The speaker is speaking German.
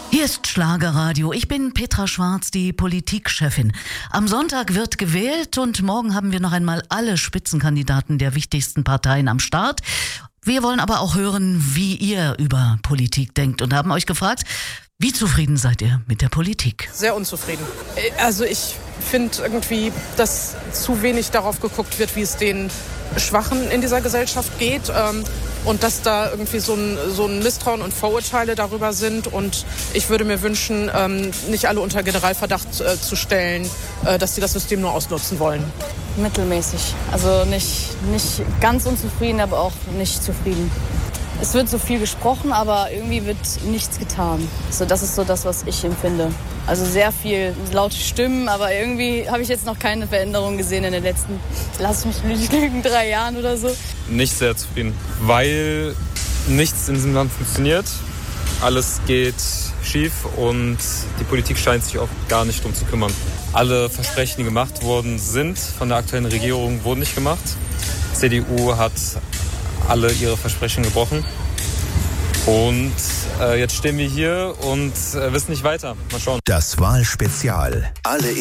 Hier ist Schlagerradio. Ich bin Petra Schwarz, die Politikchefin. Am Sonntag wird gewählt und morgen haben wir noch einmal alle Spitzenkandidaten der wichtigsten Parteien am Start. Wir wollen aber auch hören, wie ihr über Politik denkt und haben euch gefragt, wie zufrieden seid ihr mit der Politik? Sehr unzufrieden. Also ich finde irgendwie, dass zu wenig darauf geguckt wird, wie es den Schwachen in dieser Gesellschaft geht. Und dass da irgendwie so ein Misstrauen und Vorurteile darüber sind. Und ich würde mir wünschen, nicht alle unter Generalverdacht zu stellen, dass sie das System nur ausnutzen wollen. Mittelmäßig. Also nicht ganz unzufrieden, aber auch nicht zufrieden. Es wird so viel gesprochen, aber irgendwie wird nichts getan. So, das ist so das, was ich empfinde. Also sehr viel laute Stimmen, aber irgendwie habe ich jetzt noch keine Veränderung gesehen in den letzten, lass mich nicht lügen, 3 Jahren oder so. Nicht sehr zufrieden, weil nichts in diesem Land funktioniert. Alles geht schief und die Politik scheint sich auch gar nicht drum zu kümmern. Alle Versprechen, die gemacht worden sind von der aktuellen Regierung, wurden nicht gemacht. Die CDU hat alle ihre Versprechen gebrochen. Und jetzt stehen wir hier und wissen nicht weiter. Mal schauen. Das Wahlspezial. Alle